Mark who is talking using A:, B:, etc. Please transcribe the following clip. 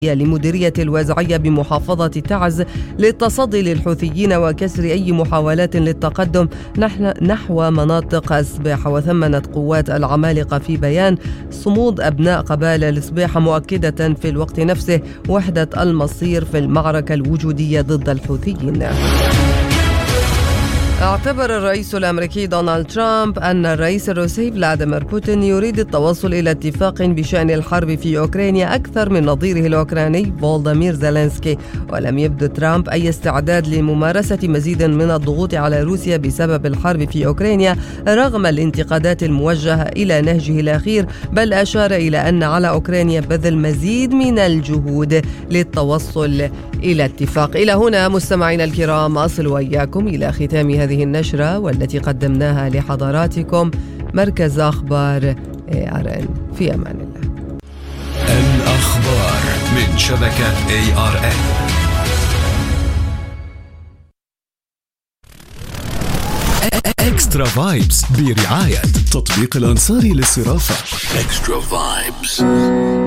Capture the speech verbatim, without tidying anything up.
A: لمديرية الوازعية بمحافظة تعز للتصدي للحوثيين وكسر أي محاولات للتقدم نحو مناطق الصبيحة. وثمنت قوات العمالقة في بيان صمود أبناء قبائل الصبيحة، مؤكدة في الوقت نفسه وحدة المصير في المعركة الوجودية ضد الحوثيين. اعتبر الرئيس الأمريكي دونالد ترامب أن الرئيس الروسي فلاديمير بوتين يريد التوصل إلى اتفاق بشأن الحرب في أوكرانيا أكثر من نظيره الأوكراني فولوديمير زيلينسكي. ولم يبدو ترامب أي استعداد لممارسة مزيد من الضغوط على روسيا بسبب الحرب في أوكرانيا رغم الانتقادات الموجهة إلى نهجه الأخير، بل أشار إلى أن على أوكرانيا بذل مزيد من الجهود للتوصل إلى اتفاق. إلى هنا مستمعينا الكرام أصل وإياكم إلى ختام هذه النشرة والتي قدمناها لحضراتكم مركز أخبار إيه آر إن. في أمان الله.
B: الأخبار من شبكة إيه آر إن. إكسترا فايبس برعاية تطبيق الأنصاري للصرافة. إكسترا فايبس.